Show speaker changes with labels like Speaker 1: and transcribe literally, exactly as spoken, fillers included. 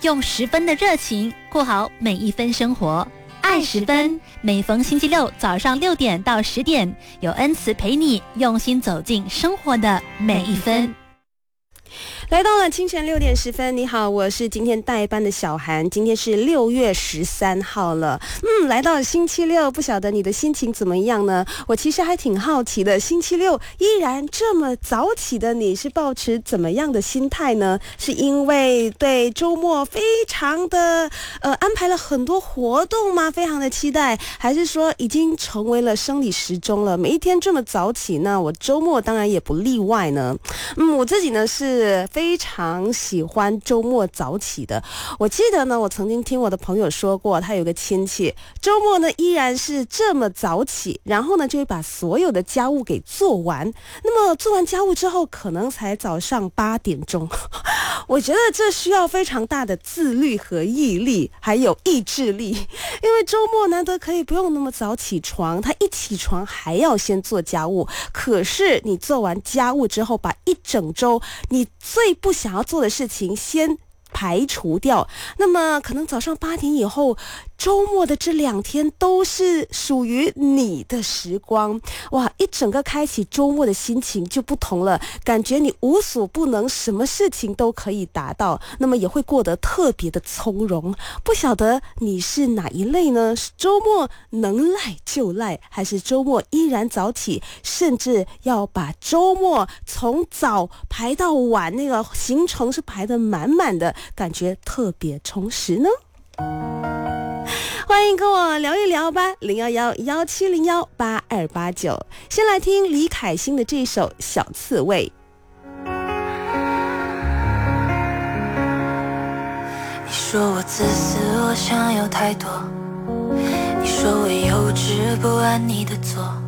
Speaker 1: 用十分的热情过好每一分生活。爱十分，每逢星期六早上六点到十点，有恩慈陪你用心走进生活的每一分。
Speaker 2: 来到了清晨六点十分，你好，我是今天代班的小韩，今天是六月十三号了，嗯，来到了星期六，不晓得你的心情怎么样呢？我其实还挺好奇的，星期六依然这么早起的你是抱持怎么样的心态呢？是因为对周末非常的呃安排了很多活动吗？非常的期待，还是说已经成为了生理时钟了？每一天这么早起，那我周末当然也不例外呢。嗯，我自己呢是非常喜欢周末早起的。我记得呢，我曾经听我的朋友说过，他有个亲戚周末呢依然是这么早起，然后呢就会把所有的家务给做完。那么做完家务之后，可能才早上八点钟。我觉得这需要非常大的自律和毅力，还有意志力，因为周末难得可以不用那么早起床，他一起床还要先做家务。可是你做完家务之后，把一整周你最不想要做的事情先排除掉，那么可能早上八点以后，周末的这两天都是属于你的时光。哇，一整个开启周末的心情就不同了，感觉你无所不能，什么事情都可以达到，那么也会过得特别的从容。不晓得你是哪一类呢？是周末能赖就赖，还是周末依然早起，甚至要把周末从早排到晚，那个行程是排得满满的，感觉特别充实呢？欢迎跟我聊一聊吧，零幺幺幺七零幺八二八九。先来听李凯欣的这首《小刺猬》。
Speaker 3: 你说我自私，我想要太多，你说我幼稚，不按你的做，